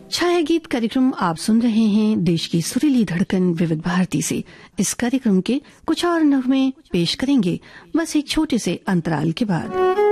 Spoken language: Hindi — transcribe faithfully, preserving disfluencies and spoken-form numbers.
छाया गीत कार्यक्रम आप सुन रहे हैं देश की सुरीली धड़कन विविध भारती से। इस कार्यक्रम के कुछ और नगमे पेश करेंगे बस एक छोटे से अंतराल के बाद।